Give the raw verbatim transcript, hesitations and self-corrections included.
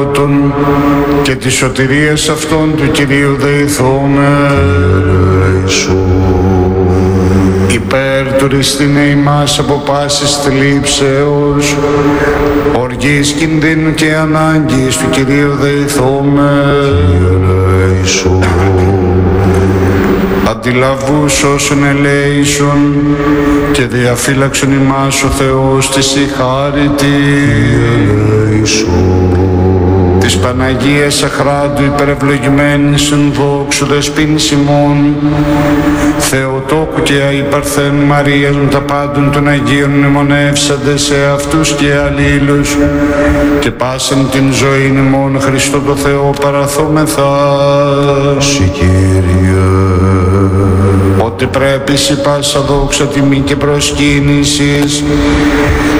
και τη σωτηρίας αυτών του Κυρίου δεηθούμε. Υπέρ του ρηστίνε ημάς από πάσης θλίψεως, οργής κινδύνου και ανάγκης του Κυρίου δεηθούμε. Αντιλαβούς όσων ελέησον και διαφύλαξον ημάς ο Θεός της η χάρητη. Της Παναγίας Αχράντου υπερευλογημένης εν δόξου δεσποίνης ημών, Θεοτόκου και αϊπαρθέν Μαρίας με τα πάντων των Αγίων μνημονεύσαντε σε αυτούς και αλλήλους και πάσαν την ζωή ημών Χριστό το Θεό παραθόμεθα. Συ Κύριε, ότι πρέπει σοι πάσα δόξα τιμή και προσκύνησης